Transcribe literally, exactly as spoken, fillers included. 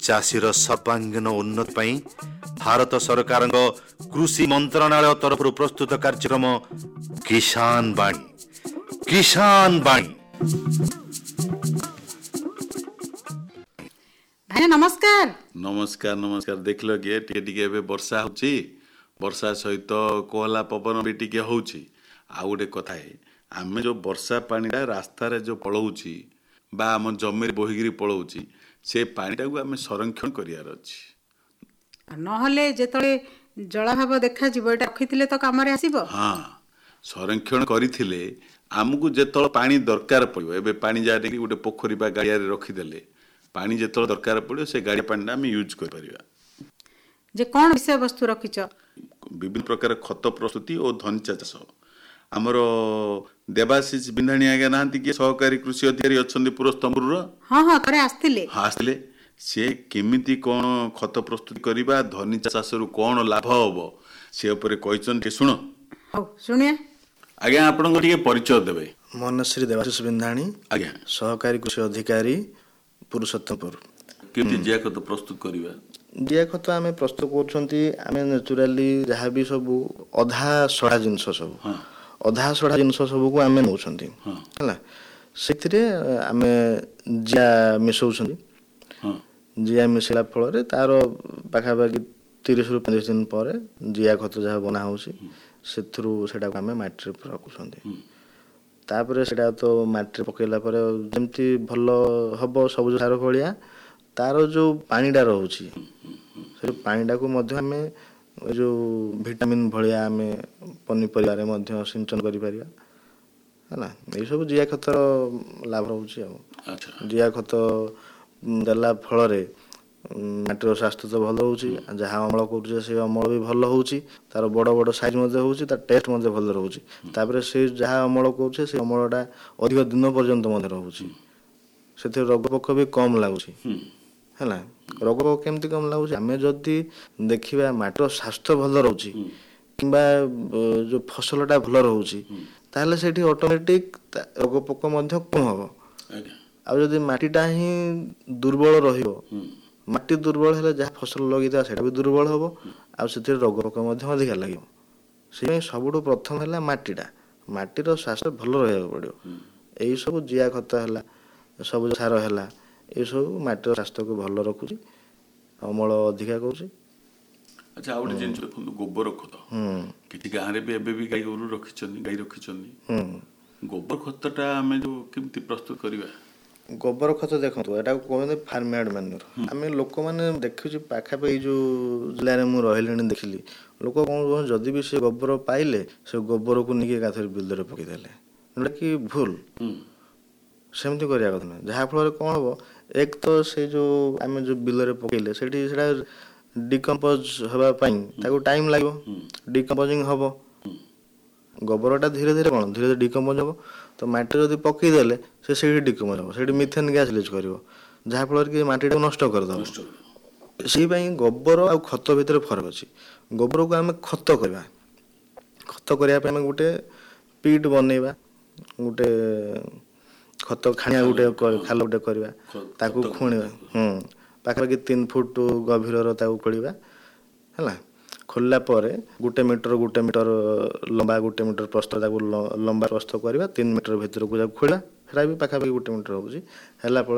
ଚାଷୀର ସର୍ବାଙ୍ଗୀନ ଉନ୍ନତି ପାଇଁ ଭାରତ ସରକାରଙ୍କ କୃଷି ମନ୍ତ୍ରଣାଳୟ ତରଫରୁ ପ୍ରସ୍ତୁତ କାର୍ଯ୍ୟକ୍ରମ କିଷାନ ବାଣୀ। କିଷାନ ବାଣୀ। ଭାଇ ନମସ୍କାର। ନମସ୍କାର ନମସ୍କାର। ଦେଖିଲ କି ଟିକେ ଟିକେ ଏବେ ବର୍ଷା ହଉଛି, ବର୍ଷା ସହିତ କୋହଲା ପବନ ବି ଟିକେ ହଉଛି। ଆଉ ଗୋଟେ କଥା ଆମେ ଯୋଉ ବର୍ଷା ପାଣିଟା ରାସ୍ତାରେ ଯୋଉ ପଳଉଛି ବା ଆମ ଜମିରେ ବୋହିକିରି ପଳଉଛି, ସେ ପାଣିଟାକୁ ଆମେ ସଂରକ୍ଷଣ କରିବାର ଅଛି। ନହେଲେ ଯେତେବେଳେ ଜଳାଭାବ ଦେଖାଯିବ ଏଇଟା ରଖିଥିଲେ ତ କାମରେ ଆସିବ। ହଁ, ସଂରକ୍ଷଣ କରିଥିଲେ ଆମକୁ ଯେତେବେଳେ ପାଣି ଦରକାର ପଡ଼ିବ, ଏବେ ପାଣି ଯାହା ଗୋଟେ ପୋଖରୀ ବା ଗାଡ଼ିଆରେ ରଖିଦେଲେ ପାଣି ଯେତେବେଳେ ଦରକାର ପଡ଼ିବ ସେ ଗାଡ଼ିଆ ପାଣିଟା ଆମେ ୟୁଜ୍ କରିପାରିବା। ଯେ କ'ଣ ବିଷୟବସ୍ତୁ ରଖିଛ? ବିଭିନ୍ନ ପ୍ରକାର ଖତ ପ୍ରସ୍ତୁତି ଓ ଧନିଚା ଚାଷ। ଆମର ଦେବାଶିଷ ବିନ୍ଧାଣୀ ଆଜ୍ଞା ନାହାନ୍ତି କି ସହକାରୀ କୃଷି ଅଧିକାରୀ ଅଛନ୍ତି ପୁରସ୍ତମ୍ପୁରର? ହଁ ହଁ ଥରେ ଆସିଥିଲେ। ହଁ ଆସିଥିଲେ। ସେ କେମିତି କ'ଣ ଖତ ପ୍ରସ୍ତୁତି କରିବା, ଧନିଚା ଚାଷରୁ କ'ଣ ଲାଭ ହବ ସେ ଉପରେ କହିଛନ୍ତି, ଶୁଣ। ହଉ ଶୁଣିଆ। ଆଜ୍ଞା ଆପଣଙ୍କ ଟିକେ ପରିଚୟ ଦେବେ। ମନଶ୍ରୀ ଦେବାଶିଷ ବିନ୍ଧାଣୀ, ଆଜ୍ଞା ସହକାରୀ କୃଷି ଅଧିକାରୀ ପୁରୁଷୋତ୍ତମପୁର। କେମିତି ଜିଆ ଖତ ପ୍ରସ୍ତୁତ କରିବା? ଜିଆ ଖତ ଆମେ ପ୍ରସ୍ତୁତ କରୁଛନ୍ତି, ଆମେ ନ୍ୟାଚୁରାଲି ଯାହା ବି ସବୁ ଅଧା ସଢ଼ା ଜିନିଷ ସବୁ ଅଧା ସଢ଼ା ଜିନିଷ ସବୁକୁ ଆମେ ନେଉଛନ୍ତି ହେଲା। ସେଥିରେ ଆମେ ଜିଆ ମିଶାଉଛନ୍ତି। ଜିଆ ମିଶାଇଲା ଫଳରେ ତାର ପାଖାପାଖି ତିରିଶରୁ ପଇଁତିରିଶ ଦିନ ପରେ ଜିଆ ଖତ ଯାହା ବନା ହେଉଛି ସେଥିରୁ ସେଇଟାକୁ ଆମେ ମାଟିରେ ରଖୁଛନ୍ତି। ତାପରେ ସେଇଟା ତ ମାଟିରେ ପକାଇଲା ପରେ ଯେମିତି ଭଲ ହେବ ସବୁଜ ସାର ଭଳିଆ, ତାର ଯେଉଁ ପାଣିଟା ରହୁଛି ସେ ପାଣିଟାକୁ ମଧ୍ୟ ଆମେ ଏ ଯେଉଁ ଭିଟାମିନ୍ ଭଳିଆ ଆମେ ପନିପରିବାରେ ମଧ୍ୟ ସିଞ୍ଚନ କରିପାରିବା ହେଲା। ଏଇସବୁ ଜିଆ ଖତର ଲାଭ ରହୁଛି। ଆଉ ଜିଆ ଖତ ଦେଲା ଫଳରେ ମାଟିର ସ୍ୱାସ୍ଥ୍ୟ ତ ଭଲ ରହୁଛି, ଯାହା ଅମଳ କରୁଛେ ସେ ଅମଳ ବି ଭଲ ହେଉଛି, ତାର ବଡ଼ ବଡ଼ ସାଇଜ୍ ମଧ୍ୟ ହେଉଛି, ତାର ଟେଷ୍ଟ ମଧ୍ୟ ଭଲ ରହୁଛି। ତାପରେ ସେ ଯାହା ଅମଳ କରୁଛେ ସେ ଅମଳଟା ଅଧିକ ଦିନ ପର୍ଯ୍ୟନ୍ତ ମଧ୍ୟ ରହୁଛି। ସେଥିରେ ରୋଗ ପୋକ ବି କମ୍ ଲାଗୁଛି ହେଲା। ରୋଗ ପୋକ କେମିତି କମ୍ ଲାଗୁଛି? ଆମେ ଯଦି ଦେଖିବା ମାଟିର ସ୍ୱାସ୍ଥ୍ୟ ଭଲ ରହୁଛି କିମ୍ବା ଯେଉଁ ଫସଲଟା ଭଲ ରହୁଛି, ତାହେଲେ ସେଇଠି ଅଟୋମେଟିକ୍ ରୋଗ ପୋକ ମଧ୍ୟ କମ୍ ହେବ। ଆଉ ଯଦି ମାଟିଟା ହିଁ ଦୁର୍ବଳ ରହିବ, ମାଟି ଦୁର୍ବଳ ହେଲେ ଯାହା ଫସଲ ଲଗେଇଥିବା ସେଇଟା ବି ଦୁର୍ବଳ ହେବ, ଆଉ ସେଥିରେ ରୋଗ ପୋକ ମଧ୍ୟ ଅଧିକା ଲାଗିବ। ସେଥିପାଇଁ ସବୁଠୁ ପ୍ରଥମ ହେଲା ମାଟିଟା, ମାଟିର ସ୍ୱାସ୍ଥ୍ୟ ଭଲ ରହିବାକୁ ପଡ଼ିବ। ଏଇସବୁ ଜିଆ ଖତ ହେଲା, ସବୁଜ ସାର ହେଲା, ଏସବୁ ମାଟିର ସ୍ୱାସ୍ଥ୍ୟକୁ ଭଲ ରଖୁଛି, ଅମଳ ଅଧିକା କରୁଛି। ଆଚ୍ଛା, ଆଉ ଗୋଟେ ଜିନିଷ ଦେଖନ୍ତୁ, ଗୋବର ଖତ କିଛି ଗାଁରେ ବି ଏବେ ବି ଗାଈ ଗୋରୁ ରଖିଛନ୍ତି, ଗାଈ ରଖିଛନ୍ତି। ଗୋବର ଖତଟା ଆମେ ଯେଉଁ କେମିତି ପ୍ରସ୍ତୁତ କରିବା? ଗୋବର ଖତ ଦେଖନ୍ତୁ, ଏଟାକୁ କୁହନ୍ତି ଫାର୍ମୟାର୍ଡ଼ ମାନୁର। ଆମେ ଲୋକମାନେ ଦେଖୁଛୁ ପାଖାପାଖି ଏଇ ଯେଉଁ ଜିଲ୍ଲାରେ ମୁଁ ରହିଲିଣି ଦେଖିଲି, ଲୋକ କ'ଣ କୁହନ୍ତି ଯଦି ବି ସେ ଗୋବର ପାଇଲେ ସେ ଗୋବରକୁ ନେଇକି ଏକାଥରେ ବିଲରେ ପକାଇଦେଲେ, ଯେଉଁଟାକି ଭୁଲ। ସେମିତି କରିବା କଥା ନୁହେଁ। ଯାହାଫଳରେ କ'ଣ ହେବ, ଏକ ତ ସେ ଯେଉଁ ଆମେ ଯେଉଁ ବିଲରେ ପକାଇଲେ ସେଇଠି ସେଇଟା ଡିକମ୍ପୋଜ ହେବା ପାଇଁ ତାକୁ ଟାଇମ୍ ଲାଗିବ, ଡିକମ୍ପୋଜିଂ ହେବ। ଗୋବରଟା ଧୀରେ ଧୀରେ କ'ଣ ଧୀରେ ଧୀରେ ଡିକମ୍ପୋଜ ହେବ। ତ ମାଟିରେ ଯଦି ପକାଇଦେଲେ ସେ ସେଇଠି ଡିକମ୍ପୋଜ ହେବ, ସେଇଠି ମିଥେନ୍ ଗ୍ୟାସ୍ ରିଲିଜ୍ କରିବ, ଯାହାଫଳରେ କି ମାଟିଟାକୁ ନଷ୍ଟ କରିଦେବ। ସେଇପାଇଁ ଗୋବର ଆଉ ଖତ ଭିତରେ ଫରକ ଅଛି। ଗୋବରକୁ ଆମେ ଖତ କରିବା, ଖତ କରିବା ପାଇଁ ଆମେ ଗୋଟେ ପିଟ୍ ବନେଇବା, ଗୋଟେ ଖତ ଖାଣିଆ ଗୋଟେ ଖାଲ ଗୋଟେ କରିବା, ତାକୁ ଖୋଳିବା। ହୁଁ ପାଖାପାଖି ତିନି ଫୁଟ ଗଭୀରର ତାକୁ ଖୋଳିବା ହେଲା। ଖୋଳିଲା ପରେ ଗୋଟେ ମିଟର ଗୋଟେ ମିଟର ଲମ୍ବା ଗୋଟେ ମିଟର ପ୍ରସ୍ତ ତାକୁ ଲମ୍ବା ପ୍ରସ୍ତ କରିବା, ତିନି ମିଟର ଭିତରକୁ ତାକୁ ଖୋଳିବା, ସେଇଟା ବି ପାଖାପାଖି ଗୋଟେ ମିଟର ହେଉଛି। ହେଲା ପରେ